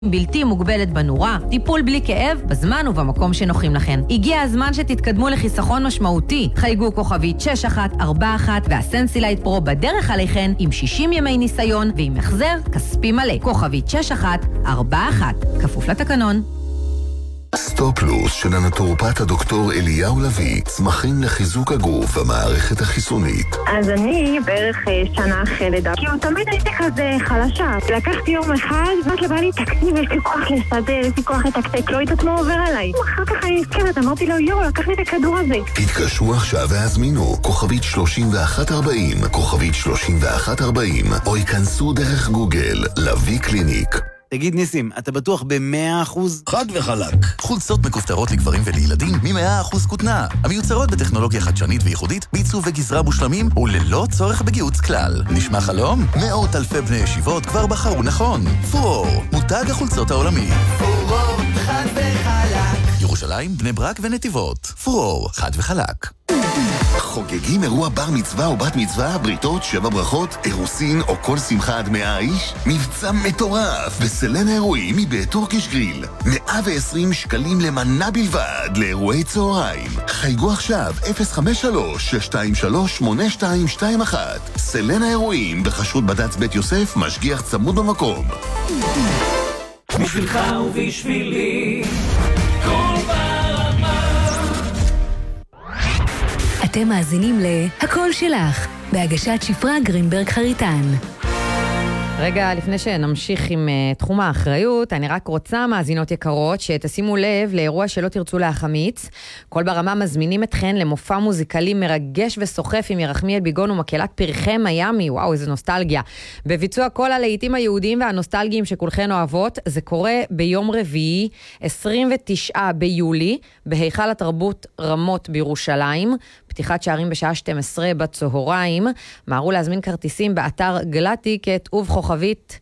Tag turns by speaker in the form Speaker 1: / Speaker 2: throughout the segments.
Speaker 1: בלתי מוגבלת בנורה, טיפול בלי כאב, בזמן ובמקום שנוחים לכן. הגיע הזמן שתתקדמו לחיסכון משמעותי. חייגו כוכבית 6141 והסנסילייט פרו בדרך עליכן עם 60 ימי ניסיון ועם החזר כספי מלא. כוכבית 6141, כפוף לתקנון.
Speaker 2: סטופלוס של הנטורופט הדוקטור אליהו לוי, צמחים לחיזוק הגוף והמערכת החיסונית.
Speaker 3: אז אני בערך שנה אחרי לידה, כי הוא תמיד הייתי כזה חלשה. לקחתי יום אחד, ואת לבא לי תקציב, יש לי כוח לסדר, יש לי כוח לתקתק, לא יודעת מה עובר עליי. אחר כך אני נזכרת, אמרתי לו, לקח לי את הכדור הזה.
Speaker 2: התקשרו עכשיו והזמינו, כוכבית 3140, כוכבית 3140, או ייכנסו דרך גוגל, לוי קליניק.
Speaker 4: תגיד ניסים, אתה בטוח ב100%?
Speaker 5: חד וחלק. חולצות מכופתרות לגברים ולילדים מ100% כותנה. המיוצרות בטכנולוגיה חדשנית וייחודית, בעיצוב וגזרה מושלמים וללא צורך בגיוץ כלל. נשמע חלום? מאות אלפי בני ישיבות כבר בחרו נכון. פרור, מותג החולצות העולמי.
Speaker 6: פרור, חד וחלק.
Speaker 5: ירושלים, בני ברק ונתיבות. פרור, חד וחלק.
Speaker 2: חוגגים אירוע בר מצווה או בת מצווה, בריתות, 7 ברכות, אירוסין או כל שמחה עד 100 איש? מבצע מטורף בסלן האירועים מבית טורקיש גריל. 120 שקלים למנה בלבד לאירועי צהריים. חייגו עכשיו 053-623-8221. סלן האירועים בחשרות בד"ץ בית יוסף, משגיח צמוד במקום.
Speaker 6: בשבילך ובשבילי כל
Speaker 7: אתם מאזינים להכל שלך, בהגשת שפרה גרינברג חריטן.
Speaker 1: רגע, לפני שנמשיך עם תחום האחריות, אני רק רוצה, מאזינות יקרות, שתשימו לב לאירוע שלא תרצו להחמיץ. כל ברמה מזמינים אתכן למופע מוזיקלי מרגש וסוחף עם ירחמיאל ביגון ומקהלת פרחי מיאמי. וואו, איזה נוסטלגיה. בביצוע כל הלהיטים היהודיים והנוסטלגיים שכולכן אוהבות, זה קורה ביום רביעי, 29 ביולי, בהיכל התרבות רמות בירושלים. פתיחת שערים בשעה 12 בצהריים. מהרו להזמין כרטיסים באתר גלטיקט ובכוכבית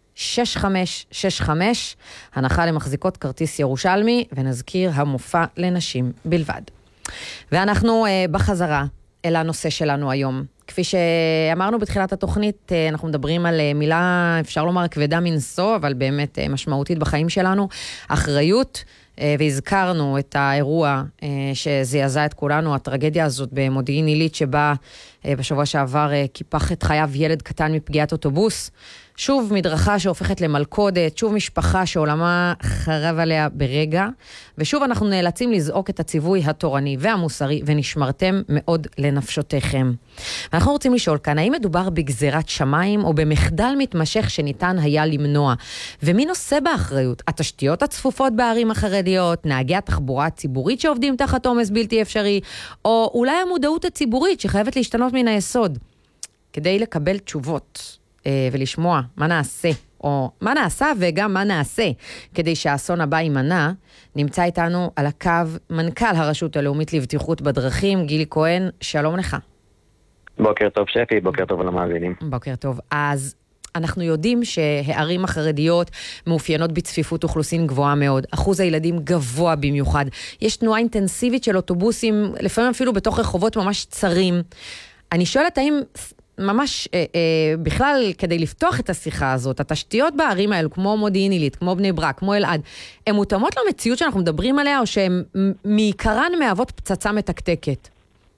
Speaker 1: 6565. הנחה למחזיקות כרטיס ירושלמי, ונזכיר המופע לנשים בלבד. ואנחנו בחזרה אל הנושא שלנו היום. כפי שאמרנו בתחילת התוכנית, אנחנו מדברים על מילה, אפשר לומר, כבדה מנסו, אבל באמת משמעותית בחיים שלנו, אחריות. והזכרנו את האירוע שזעזע את כולנו, הטרגדיה הזאת במודיעין עילית, שבה בשבוע שעבר קיפח את חייו ילד קטן מפגיעת אוטובוס. שוב מדרכה שהופכת למלכודת, שוב משפחה שעולמה חרב עליה ברגע, ושוב אנחנו נאלצים לזעוק את הציווי התורני והמוסרי, ונשמרתם מאוד לנפשותיכם. ואנחנו רוצים לשאול כאן, האם מדובר בגזירת שמיים או במחדל מתמשך שניתן היה למנוע? ומי נושא באחריות? התשתיות הצפופות בערים החרדיות, נהגי התחבורה הציבורית שעובדים תחת עומס בלתי אפשרי, או אולי המודעות הציבורית שחייבת להשתנות מן היסוד? כדי לקבל תשובות ולשמוע מה נעשה, או מה נעשה וגם מה נעשה, כדי שהאסון הבא יימנע, נמצא איתנו על הקו מנכ"ל הרשות הלאומית לבטיחות בדרכים, גילי כהן, שלום לך.
Speaker 8: בוקר טוב שפי, בוקר טוב למאזינים.
Speaker 1: בוקר טוב. אז אנחנו יודעים שהערים החרדיות מאופיינות בצפיפות אוכלוסין גבוהה מאוד, אחוז הילדים גבוה במיוחד, יש תנועה אינטנסיבית של אוטובוסים, לפעמים אפילו בתוך רחובות ממש צרים. אני שואלת האם ממש בכלל כדי לפתוח את השיחה הזאת, התשתיות בערים האלו, כמו מודיעין עילית, כמו בני ברק, כמו אלעד, הן מותאמות למציאות שאנחנו מדברים עליה, או שהן מעיקרן מהוות פצצה מתקתקת?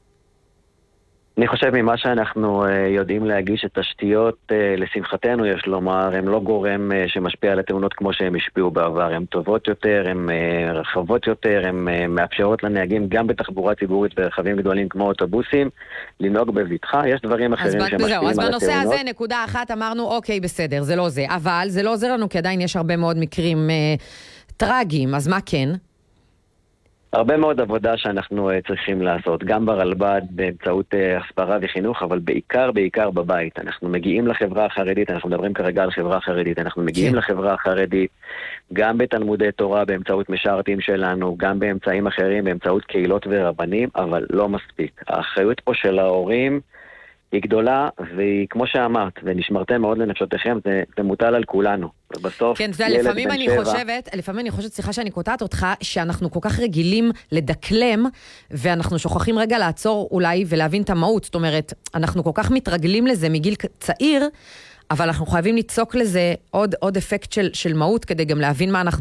Speaker 8: אני חושב ממה שאנחנו יודעים להגיש את תשתיות, לשמחתנו יש לומר, הם לא גורם שמשפיע על התאונות כמו שהם השפיעו בעבר, הן טובות יותר, הן רחבות יותר, הן מאפשרות לנהגים גם בתחבורה ציבורית ברכבים גדולים כמו אוטובוסים, לנהוג בבטחה, יש דברים אחרים שמשפיעים על התאונות.
Speaker 1: אז בנושא הזה נקודה אחת אמרנו, אוקיי בסדר, זה לא זה, אבל זה לא עוזר לנו כי עדיין יש הרבה מאוד מקרים טרגיים, אז מה כן?
Speaker 8: הרבה מאוד עבודה שאנחנו צריכים לעשות, גם ברלב"ד באמצעות הסברה וחינוך, אבל בעיקר בבית. אנחנו מגיעים לחברה החרדית, אנחנו מדברים כרגע על חברה חרדית, אנחנו מגיעים לחברה החרדית, גם בתלמודי תורה, באמצעות משרתים שלנו, גם באמצעים אחרים, באמצעות קהילות ורבנים, אבל לא מספיק. האחריות פה של ההורים היא גדולה, והיא כמו שאמרת, ונשמרתם מאוד לנפשותיכם, זה מוטל על כולנו. ובסוף,
Speaker 1: כן, לפעמים אני חושבת, סליחה שאני קוטעת אותך, שאנחנו כל כך רגילים לדקלם, ואנחנו שוכחים רגע לעצור אולי ולהבין את המהות. זאת אומרת, אנחנו כל כך מתרגלים לזה מגיל צעיר, אבל אנחנו חייבים ליצוק לזה עוד אפקט של מהות, כדי גם להבין מה אנחנו